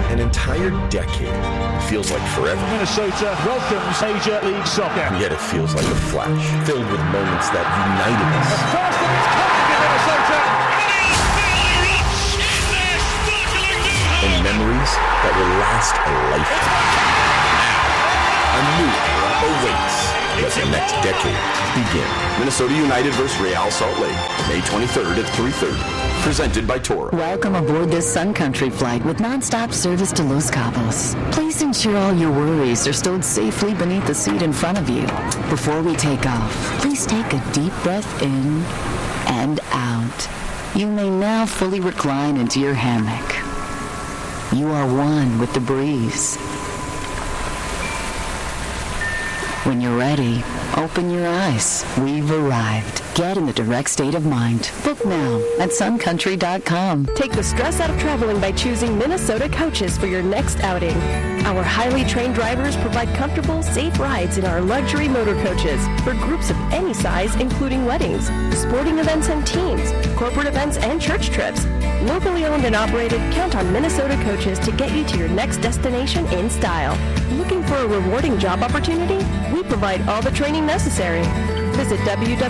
An entire decade feels like forever. Minnesota welcomes Major League Soccer. And yet it feels like a flash, filled with moments that united us. The first of its kind in Minnesota. And memories that will last a lifetime. Now, a new era awaits. Let the next decade begin. Minnesota United vs. Real Salt Lake, May 23rd at 3:30. Presented by Toro. Welcome aboard this Sun Country flight with nonstop service to Los Cabos. Please ensure all your worries are stored safely beneath the seat in front of you. Before we take off, please take a deep breath in and out. You may now fully recline into your hammock. You are one with the breeze. When you're ready, open your eyes. We've arrived. Get in the direct state of mind. Book now at suncountry.com. Take the stress out of traveling by choosing Minnesota Coaches for your next outing. Our highly trained drivers provide comfortable, safe rides in our luxury motor coaches for groups of any size, including weddings, sporting events and teams, corporate events and church trips. Locally owned and operated, count on Minnesota Coaches to get you to your next destination in style. Looking for a rewarding job opportunity? We provide all the training necessary. Visit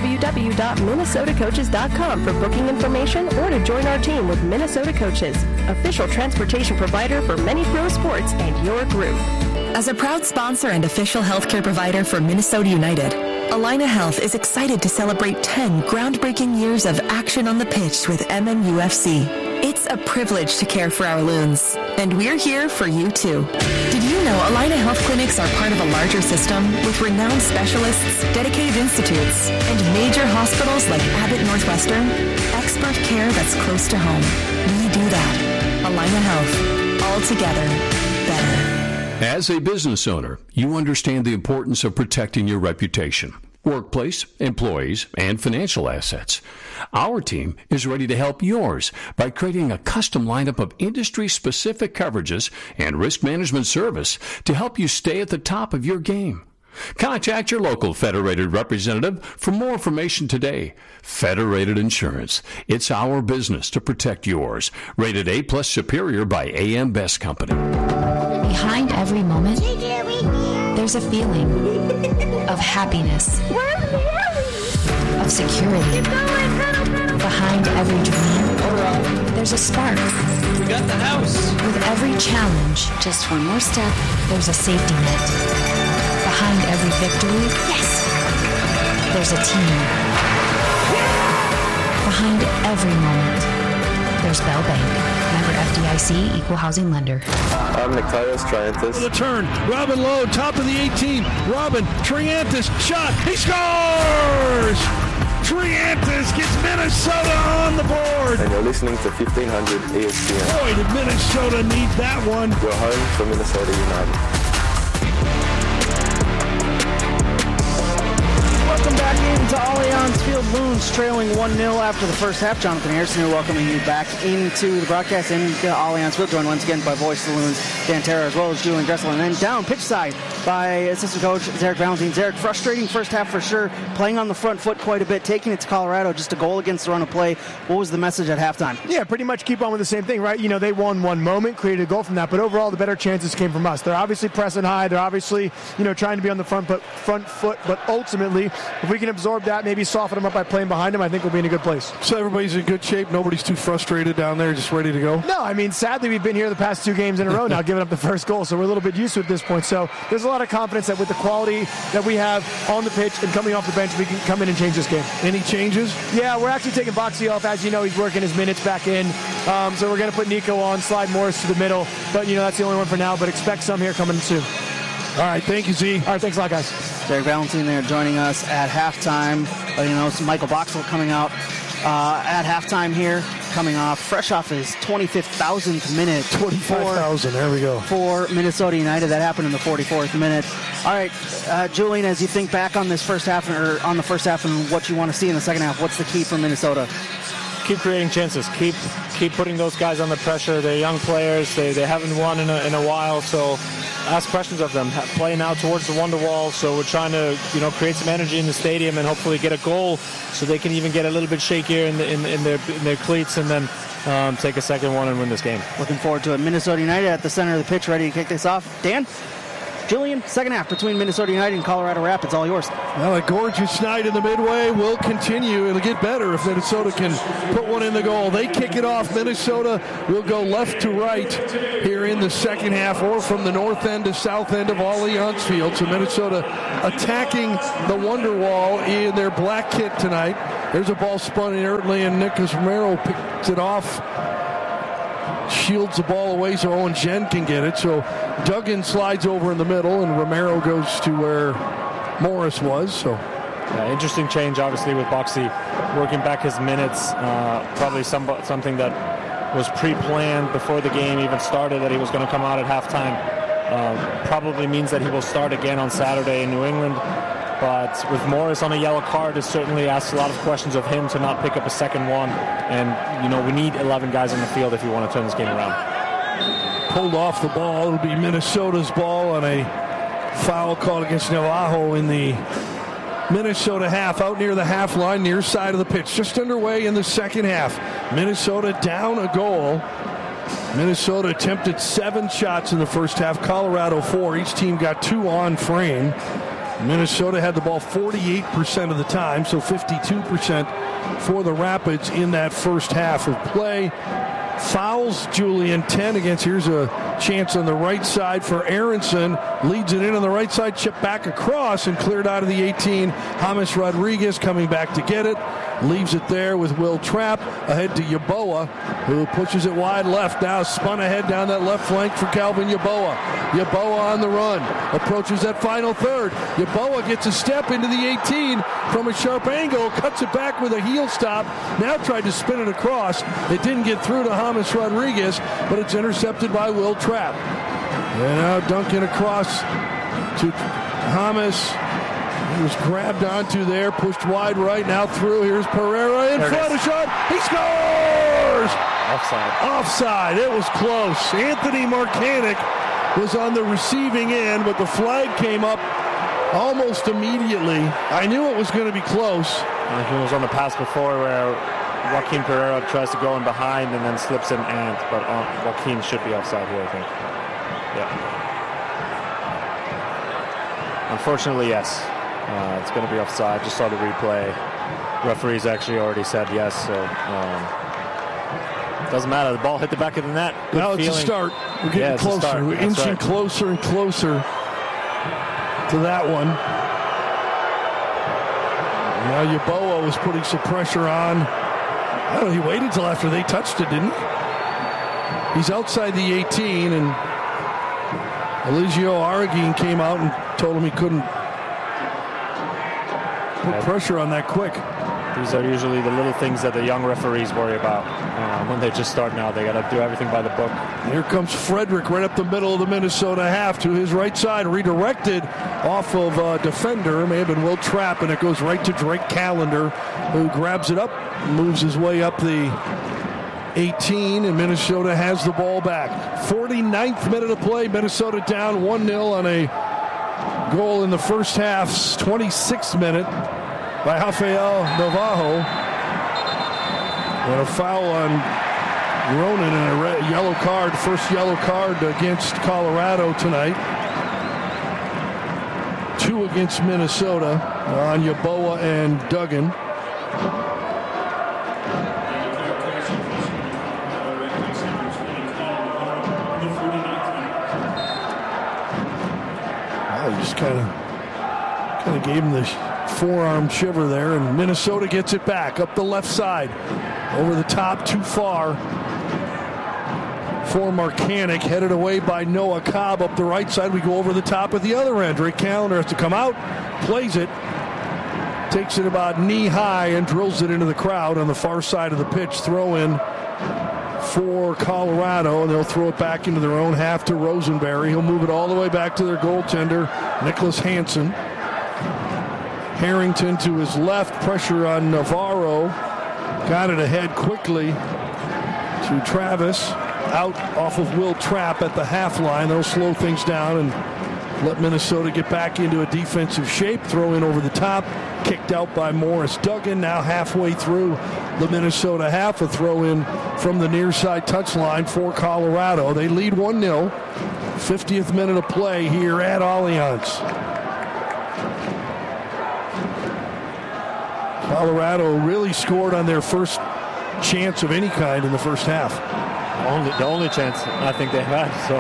www.minnesotacoaches.com for booking information or to join our team with Minnesota Coaches, official transportation provider for many pro sports and your group. As a proud sponsor and official healthcare provider for Minnesota United, Allina Health is excited to celebrate 10 groundbreaking years of action on the pitch with MNUFC. It's a privilege to care for our loons, and we're here for you too. Did you know Allina Health Clinics are part of a larger system with renowned specialists, dedicated institutes, and major hospitals like Abbott Northwestern? Expert care that's close to home. We do that. Allina Health. All together. Better. As a business owner, you understand the importance of protecting your reputation, workplace, employees, and financial assets. Our team is ready to help yours by creating a custom lineup of industry-specific coverages and risk management service to help you stay at the top of your game. Contact your local Federated representative for more information today. Federated Insurance. It's our business to protect yours. Rated A+ Superior by AM Best Company. Behind every moment, there's a feeling of happiness, of security. Behind every dream, there's a spark. We got the house. With every challenge, just one more step, there's a safety net. Behind every victory, yes, there's a team. Behind every moment, there's Bell Bank. Member FDIC, Equal Housing Lender. I'm Nikias Triantis. The turn. Robin Lowe, top of the 18. Robin, Triantis, shot. He scores! Triantis gets Minnesota on the board. And you're listening to 1500 ESPN. Boy, did Minnesota need that one. Your home for Minnesota United. Welcome back into Allianz Field. Loons trailing 1-0 after the first half. Jonathan Harrison here welcoming you back into the broadcast into Allianz Field. Joined once again by voice of the Loons, Dan Terra, as well as Julian Gressel. And then down pitch side by assistant coach Zarek Valentine. Zarek, frustrating first half for sure. Playing on the front foot quite a bit. Taking it to Colorado, just a goal against the run of play. What was the message at halftime? Yeah, pretty much keep on with the same thing, right? You know, they won one moment, created a goal from that, but overall the better chances came from us. They're obviously pressing high. They're obviously, trying to be on the front foot, but ultimately, if we can absorb that, maybe soften them up by playing behind them, I think we'll be in a good place. So everybody's in good shape. Nobody's too frustrated down there, just ready to go? No, I mean, sadly, we've been here the past 2 games in a row now, giving up the first goal, so we're a little bit used to it at this point. So there's a lot of confidence that with the quality that we have on the pitch and coming off the bench, we can come in and change this game. Any changes? Yeah, we're actually taking Boxy off. As you know, he's working his minutes back in. So we're going to put Nico on, slide Morris to the middle. But, that's the only one for now, but expect some here coming soon. All right, thank you, Z. All right, thanks a lot, guys. Derek Valentine there joining us at halftime. Some Michael Boxall coming out at halftime here, fresh off his 25,000th minute. 25,000, there we go. For Minnesota United. That happened in the 44th minute. All right, Julian, as you think back on this first half, or on the first half and what you want to see in the second half, what's the key for Minnesota? Keep creating chances. Keep putting those guys under pressure. They're young players. They haven't won in a while, so ask questions of them. Play now towards the Wonderwall, so we're trying to, create some energy in the stadium and hopefully get a goal so they can even get a little bit shakier in their cleats and then take a second one and win this game. Looking forward to it. Minnesota United at the center of the pitch, ready to kick this off. Dan? Julian, second half between Minnesota United and Colorado Rapids, all yours. Well, a gorgeous night in the Midway will continue. It'll get better if Minnesota can put one in the goal. They kick it off. Minnesota will go left to right here in the second half, or from the north end to south end of Allianz Field. So Minnesota attacking the Wonderwall in their black kit tonight. There's a ball spun inertly, and Nicholas Romero picks it off. Shields the ball away so Owen Jen can get it. So Duggan slides over in the middle, and Romero goes to where Morris was. So interesting change, obviously, with Boxy working back his minutes. Probably something that was pre-planned before the game even started, that he was going to come out at halftime. Probably means that he will start again on Saturday in New England. But with Morris on a yellow card, it certainly asks a lot of questions of him to not pick up a second one. And, we need 11 guys on the field if we want to turn this game around. Pulled off the ball. It'll be Minnesota's ball on a foul called against Navajo in the Minnesota half, out near the half line, near side of the pitch. Just underway in the second half. Minnesota down a goal. Minnesota attempted 7 shots in the first half. Colorado 4. Each team got 2 on frame. Minnesota had the ball 48% of the time, so 52% for the Rapids in that first half of play. Fouls, Julian, 10 against. Here's a chance on the right side for Aronson. Leads it in on the right side, chipped back across and cleared out of the 18. James Rodriguez coming back to get it. Leaves it there with Will Trapp. Ahead to Yeboah, who pushes it wide left. Now spun ahead down that left flank for Calvin Yeboah. Yeboah on the run. Approaches that final third. Yeboah gets a step into the 18 from a sharp angle. Cuts it back with a heel stop. Now tried to spin it across. It didn't get through to James Rodriguez, but it's intercepted by Will Trapp. And now Duncan across to James. He was grabbed onto there, pushed wide right, now through. Here's Pereira in front, a shot. He scores! Offside. It was close. Anthony Markanek was on the receiving end, but the flag came up almost immediately. I knew it was going to be close. He was on the pass before where Joaquin Pereira tries to go in behind and then slips in Ant, but Joaquin should be offside here, I think. Yeah. Unfortunately, yes. It's going to be offside. Just saw the replay. Referees actually already said yes, so doesn't matter. The ball hit the back of the net. Good now feeling. It's a start. We're getting closer. We're inching closer and closer to that one. Now Yeboah was putting some pressure on. I don't know, he waited till after they touched it, didn't he? He's outside the 18, and Eligio Arreguin came out and told him he couldn't put pressure on that quick. These are usually the little things that the young referees worry about when they just start now. They got to do everything by the book. And here comes Frederick right up the middle of the Minnesota half to his right side, redirected off of a defender. May have been Will Trapp, and it goes right to Drake Callender, who grabs it up, moves his way up the 18, and Minnesota has the ball back. 49th minute of play. Minnesota down 1-0 on a goal in the first half's 26th minute by Rafael Navajo. And a foul on Ronan and a yellow card, first yellow card against Colorado tonight. 2 against Minnesota on Yeboah and Duggan. Just kind of gave him the forearm shiver there, and Minnesota gets it back up the left side, over the top, too far for Markanek, headed away by Noah Cobb. Up the right side, we go over the top at the other end. Drake Callender has to come out, plays it, takes it about knee high and drills it into the crowd on the far side of the pitch. Throw in for Colorado, and they'll throw it back into their own half to Rosenberry. He'll move it all the way back to their goaltender, Nicholas Hansen. Harrington to his left, pressure on Navarro. Got it ahead quickly to Travis. out off of Will Trapp at the half line. They'll slow things down and let Minnesota get back into a defensive shape. Throw in over the top. Kicked out by Morris Duggan. Now halfway through the Minnesota half. A throw in from the near side touchline for Colorado. They lead 1-0. 50th minute of play here at Allianz. Colorado really scored on their first chance of any kind in the first half. The only chance I think they had. So,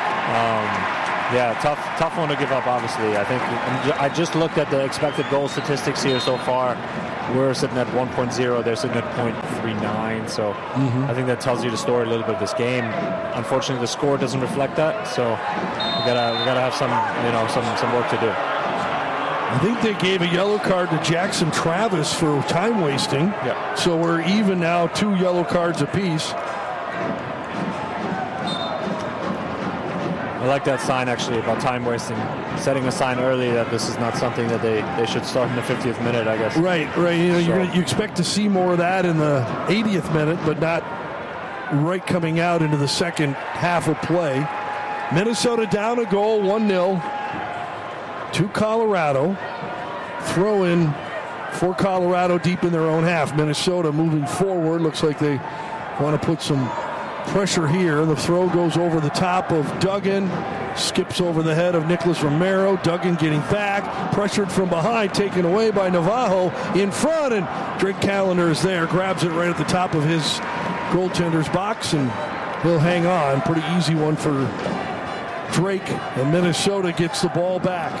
tough one to give up, obviously. I think I just looked at the expected goal statistics here so far. We're sitting at 1.0. They're sitting at 0.39. So I think that tells you the story a little bit of this game. Unfortunately, the score doesn't reflect that. So we gotta have some work to do. I think they gave a yellow card to Jackson Travis for time wasting. Yeah. So we're even now, 2 yellow cards apiece. I like that sign, actually, about time wasting. Setting a sign early that this is not something that they should start in the 50th minute, I guess. Right. You expect to see more of that in the 80th minute, but not right coming out into the second half of play. Minnesota down a goal, 1-0 to Colorado. Throw in for Colorado deep in their own half. Minnesota moving forward. Looks like they want to put some pressure here. The throw goes over the top of Duggan. Skips over the head of Nicholas Romero. Duggan getting back. Pressured from behind. Taken away by Navajo. In front. And Drake Callender is there. Grabs it right at the top of his goaltender's box. And he'll hang on. Pretty easy one for Drake. And Minnesota gets the ball back.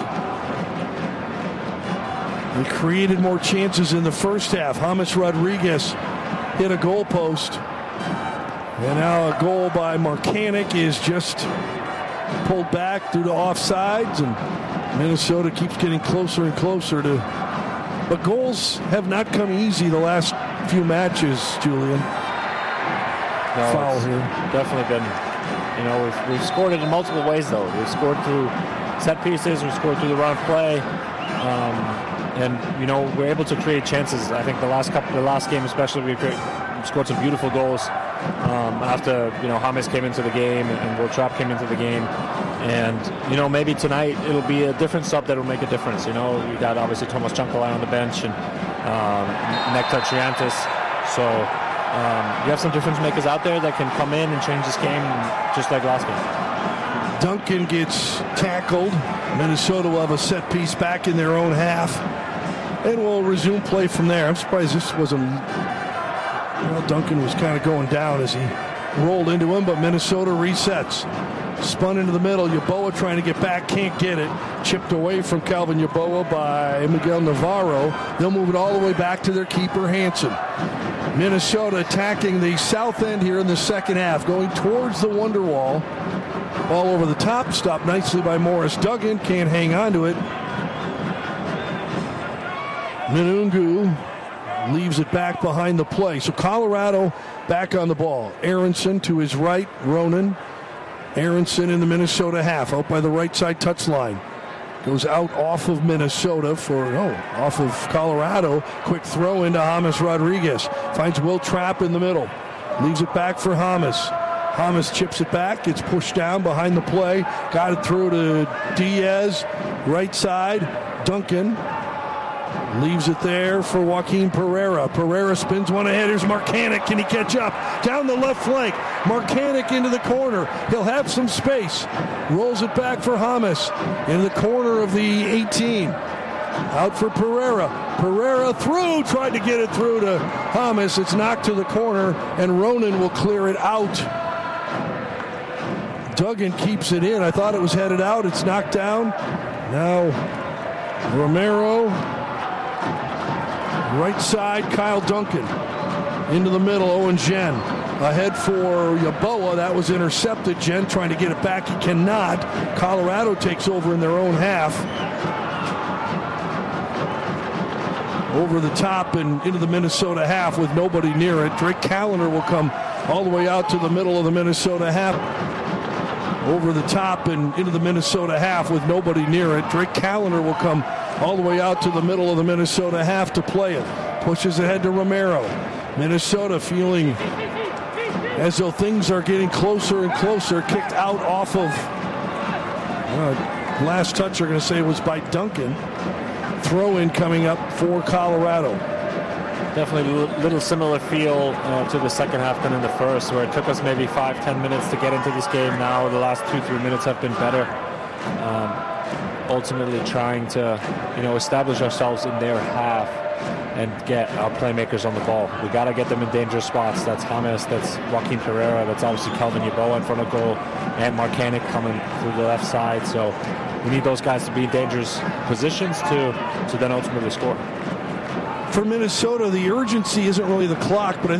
They created more chances in the first half. James Rodriguez hit a goal post. And now a goal by Markanek is just pulled back due to offsides, and Minnesota keeps getting closer and closer to. But goals have not come easy the last few matches, Julian. No, foul here. Definitely been. We've scored it in multiple ways, though. We've scored through set pieces. We've scored through the run of play. And we're able to create chances. I think the last game especially, we scored some beautiful goals. After James came into the game and Will Trapp came into the game, and maybe tonight it'll be a different sub that'll make a difference. We got obviously Tomas Chankalai on the bench and Nectar Triantis, so you have some difference makers out there that can come in and change this game just like last game. Duncan gets tackled. Minnesota will have a set piece back in their own half, and we'll resume play from there. I'm surprised this wasn't. Duncan was kind of going down as he rolled into him, but Minnesota resets. Spun into the middle. Yeboah trying to get back, can't get it. Chipped away from Calvin Yeboah by Miguel Navarro. They'll move it all the way back to their keeper, Hansen. Minnesota attacking the south end here in the second half, going towards the Wonderwall. Ball over the top, stopped nicely by Morris Duggan. Can't hang on to it. Minungu leaves it back behind the play. So Colorado back on the ball. Aronson to his right, Ronan. Aronson in the Minnesota half, out by the right side touchline. Goes out off of Minnesota off of Colorado. Quick throw into James Rodriguez. Finds Will Trapp in the middle. Leaves it back for James. James chips it back. Gets pushed down behind the play. Got it through to Diaz. Right side. Duncan. Leaves it there for Joaquin Pereira. Pereira spins one ahead. Here's Markanek. Can he catch up? Down the left flank. Markanek into the corner. He'll have some space. Rolls it back for James. In the corner of the 18. Out for Pereira. Pereira through. Tried to get it through to James. It's knocked to the corner, and Ronan will clear it out. Duggan keeps it in. I thought it was headed out. It's knocked down. Now Romero. Right side, Kyle Duncan. Into the middle, Owen Jen. Ahead for Yeboah. That was intercepted. Jen trying to get it back. He cannot. Colorado takes over in their own half. Over the top and into the Minnesota half with nobody near it. Drake Callender will come all the way out to the middle of the Minnesota half. Over the top and into the Minnesota half with nobody near it. Drake Callender will come all the way out to the middle of the Minnesota half to play it. Pushes ahead to Romero. Minnesota feeling as though things are getting closer and closer. Kicked out off of last touch, you're going to say it was by Duncan. Throw-in coming up for Colorado. Definitely a little similar feel to the second half than in the first, where it took us maybe 5-10 minutes to get into this game. Now the last 2-3 minutes have been better. Ultimately trying to, establish ourselves in their half and get our playmakers on the ball. We got to get them in dangerous spots. That's James, that's Joaquin Pereira, that's obviously Kelvin Yeboah in front of goal, and Marcanic coming through the left side. So we need those guys to be in dangerous positions to then ultimately score. For Minnesota, the urgency isn't really the clock, but I think